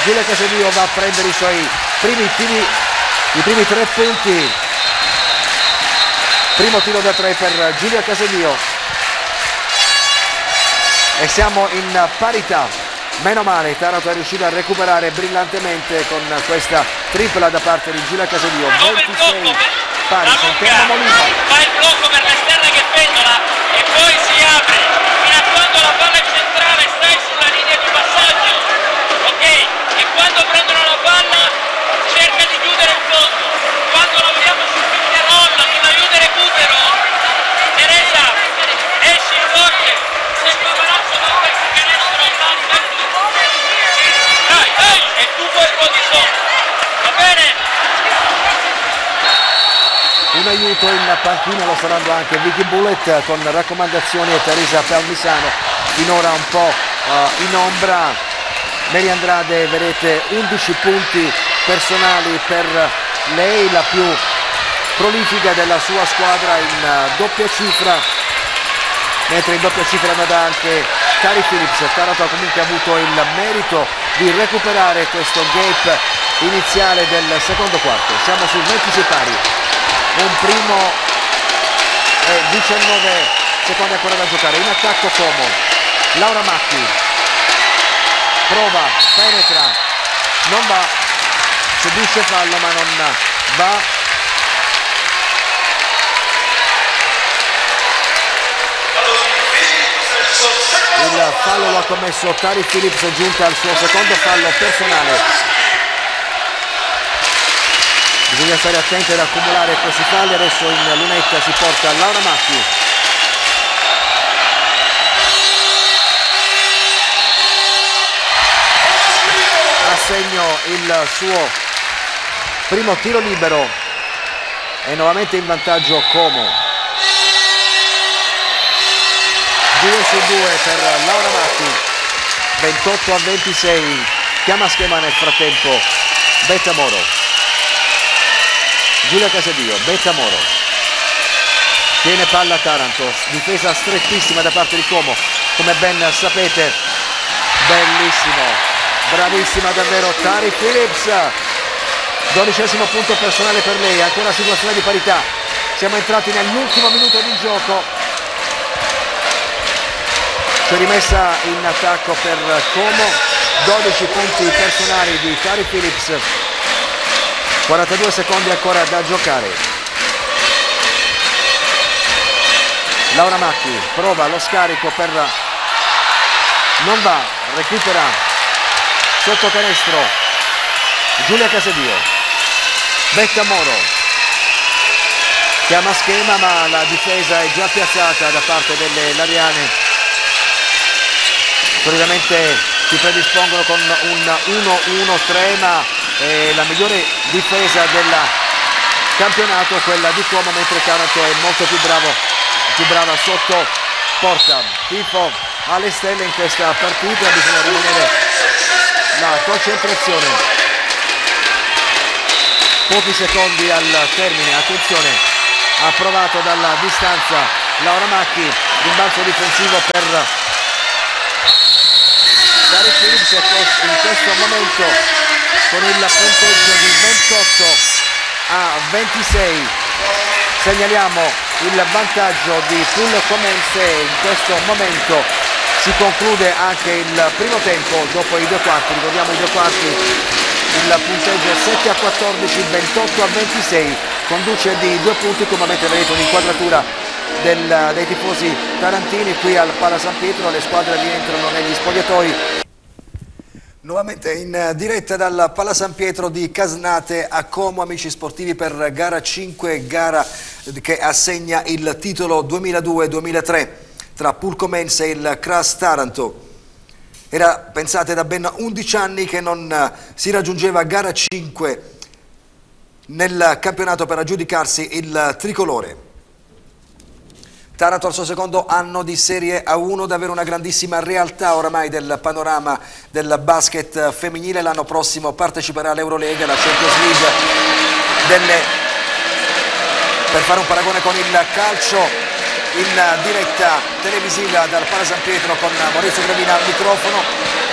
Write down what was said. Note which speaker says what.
Speaker 1: Giulia Casadio va a prendere i suoi primi 3 punti. Primo tiro da 3 per Giulia Casadio e siamo in parità. Meno male, Taranto è riuscito a recuperare brillantemente con questa tripla da parte di Giulia Casadio. 26 pari, sentiamo Molina.
Speaker 2: Fa il blocco per l'esterna che pendola e poi si apre fino a quando la palla è centrale, stai sulla linea di passaggio, ok? E quando prendono la palla cerca di chiudere il fondo. Quando lavoriamo sul pick and roll, in aiuto e recupero, Teresa esci forte, se il Paparazzo va a questo canestro, dai, e tu poi ruoti sotto, va bene?
Speaker 1: Un aiuto in panchina lo saranno anche Vicky Bullet con raccomandazioni e Teresa Palmisano finora un po' in ombra. Mary Andrade, vedete, 11 punti personali per lei, la più prolifica della sua squadra in doppia cifra, mentre in doppia cifra andata anche Tari Phillips. Taranto ha comunque avuto il merito di recuperare questo gap iniziale del secondo quarto. Siamo su 26 pari, un primo e 19 secondi ancora da giocare. In attacco Como, Laura Macchi prova, penetra, non va, subisce fallo ma non va. Il fallo lo ha commesso Tari Phillips, giunta al suo secondo fallo personale. Bisogna stare attenti ad accumulare questi falli. Adesso in lunetta si porta Laura Macchi. A segno il suo primo tiro libero e nuovamente in vantaggio Como. 2 su 2 per Laura Macchi, 28-26, chiama schema nel frattempo Betta Moro. Giulia Casadio, Betta Moro, tiene palla Taranto, difesa strettissima da parte di Como, come ben sapete. Bellissimo, bravissima davvero Tari Phillips, 12° punto personale per lei, ancora situazione di parità, siamo entrati nell'ultimo minuto di gioco. C'è rimessa in attacco per Como, 12 punti personali di Tari Phillips, 42 secondi ancora da giocare. Laura Macchi prova lo scarico per... non va, recupera sotto canestro Giulia Casadio. Betta Moro chiama schema ma la difesa è già piazzata da parte delle Lariane. Solitamente si predispongono con un 1-1-3, ma la migliore difesa del campionato è quella di Como, mentre Taranto è molto più brava sotto porta. Tifo alle stelle in questa partita, bisogna rimanere la concentrazione. Pochi secondi al termine, attenzione, approvato dalla distanza Laura Macchi, rimbalzo difensivo per Tari Phillips in questo momento con il punteggio di 28-26. Segnaliamo il vantaggio di Pool Comense. In questo momento si conclude anche il primo tempo dopo i 2 quarti. Ricordiamo i 2 quarti, il punteggio 7-14, 28-26, conduce di 2 punti, come avete vedete un'inquadratura dei tifosi tarantini qui al Pala San Pietro. Le squadre rientrano negli spogliatoi. Nuovamente in diretta dal Pala San Pietro di Casnate a Como, amici sportivi, per gara 5, gara che assegna il titolo 2002-2003 tra Pulcomense e il Cras Taranto. Era, pensate, da ben 11 anni che non si raggiungeva gara 5 nel campionato per aggiudicarsi il tricolore. Taranto al suo secondo anno di Serie A1, davvero una grandissima realtà oramai del panorama del basket femminile. L'anno prossimo parteciperà all'Eurolega, la Champions League per fare un paragone con il calcio, in diretta televisiva dal Pala San Pietro con Maurizio Gravina al microfono.